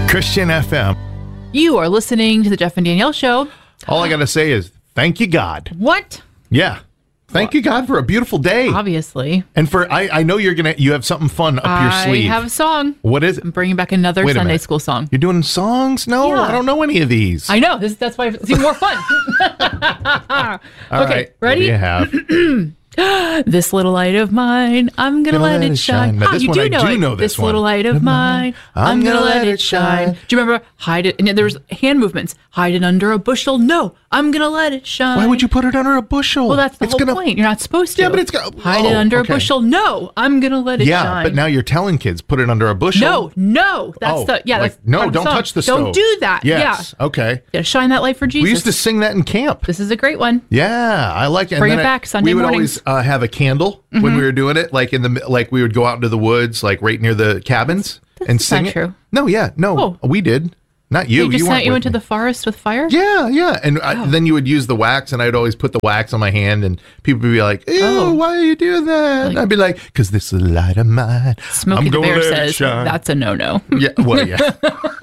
Christian FM. You are listening to the Jeff and Danielle Show. All I got to say is thank you, God. What? Yeah. Thank you, God, for a beautiful day. Obviously. And for, I know you have something fun up your sleeve. I have a song. What is it? I'm bringing back another Wait a Sunday minute. school song. You're doing songs? No, Yeah. I don't know any of these. I know. That's why it's even more fun. All okay, right. ready? What do you have? This little light of mine, I'm gonna let it shine. Now, this you one, do I know do it. know this one. Little light of mine, I'm gonna let it shine. Do you remember hide it? And there's hand movements. Hide it under a bushel. No, I'm gonna let it shine. Why would you put it under a bushel? Well, that's the whole point. You're not supposed to. Yeah, but it's got... Hide it under a bushel. No, I'm gonna let it shine. Yeah, but now you're telling kids, put it under a bushel. No. That's that's no, part of the don't song. touch the stove. Don't do that. Yes, Yeah. okay. Yeah, shine that light for Jesus. We used to sing that in camp. This is a great one. Yeah, I like it. Bring it back Sunday We would mornings. always have a candle when we were doing it, like we would go out into the woods, like right near the cabins, and sing not it. true. No, we did. Not you. They just weren't sent you with into me. the forest with fire? Yeah. And then you would use the wax, and I'd always put the wax on my hand, and people would be like, ew, why are you doing that? And I'd be like, because this is the light of mine. Smokey I'm the gonna Bear let it says shine. that's a no-no. Yeah, well, yeah.